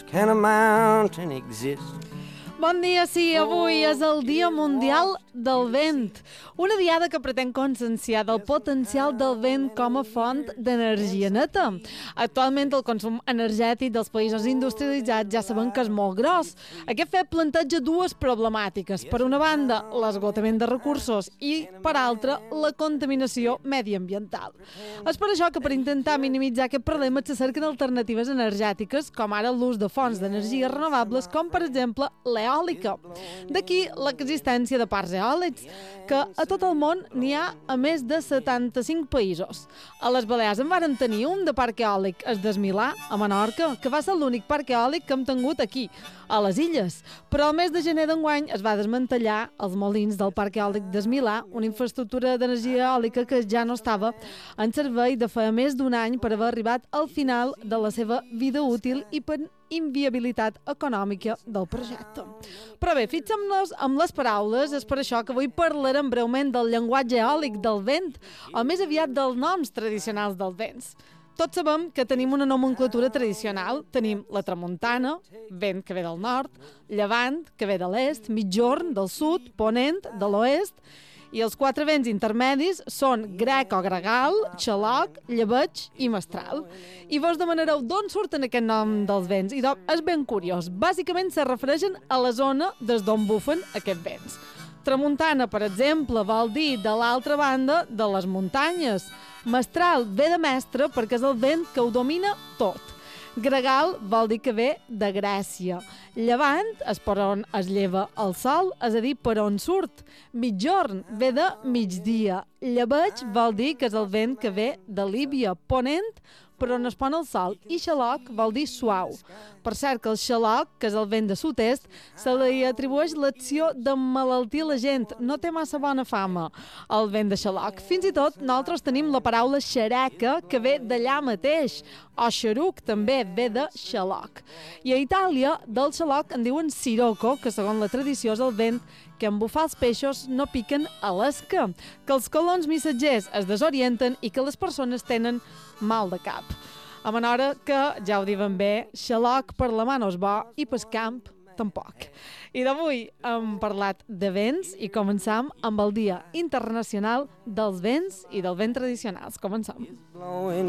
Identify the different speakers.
Speaker 1: can a mountain exist?
Speaker 2: Bon dia, sí, avui és el Dia Mundial del Vent, una diada que pretén conscienciar del potencial del vent com a font d'energia neta. Actualment el consum energètic dels països industrialitzats ja sabem que és molt gros. Aquest fet planteja dues problemàtiques. Per una banda, l'esgotament de recursos i, per altra, la contaminació mediambiental. És per això que per intentar minimitzar aquest problema se cerquen alternatives energètiques, com ara l'ús de fonts d'energia renovables, com per exemple l'eòlica. D'aquí l'existència de parcs eòlics, que a tot el món n'hi ha a més de 75 països. A les Balears en varen tenir un de parc eòlic, el del Milà, a Menorca, que va ser l'únic parc eòlic que hem tingut aquí, a les illes. Però al mes de gener d'enguany es va desmantellar els molins del parc eòlic del Milà, una infraestructura d'energia eòlica que ja no estava en servei de fa més d'un any per haver arribat al final de la seva vida útil i per inviabilitat econòmica del projecte. Però bé, fixem-nos amb les paraules, és per això que avui parlarem breument del llenguatge eòlic del vent, o més aviat dels noms tradicionals dels vents. Tots sabem que tenim una nomenclatura tradicional. Tenim la tramuntana, vent que ve del nord, llevant, que ve de l'est, migjorn, del sud, ponent, de l'oest, i els quatre vents intermedis són grec o gregal, xaloc, llebeig i mestral. I vos demanareu d'on surten aquest nom dels vents. I és ben curiós. Bàsicament se refereixen a la zona des d'on bufen aquests vents. Tramuntana, per exemple, vol dir de l'altra banda de les muntanyes. Mestral ve de mestre perquè és el vent que ho domina tot. Gregal vol dir que ve de Grècia. Llevant és per on es lleva el sol, és a dir, per on surt. Migjorn ve de migdia. Llebeig vol dir que és el vent que ve de Líbia. Ponent, per on es pon el sol. I xaloc vol dir suau. Per cert que el xaloc, que és el vent de sud-est, se li atribueix l'acció d'emmalaltir la gent. No té massa bona fama, el vent de xaloc. Fins i tot nosaltres tenim la paraula xereca, que ve d'allà mateix. O xeruc també ve de xaloc. I a Itàlia, del xaloc en diuen sirocco, que segons la tradició és el vent que en bufar els peixos no piquen a l'esca, que els colons missatgers es desorienten i que les persones tenen mal de cap. A Menorca, ja ho diuen bé, xaloc per la mà no és bo i pel camp tampoc. I d'avui hem parlat de vents i començam amb el Dia Internacional dels Vents i del Vent Tradicionals. Començam.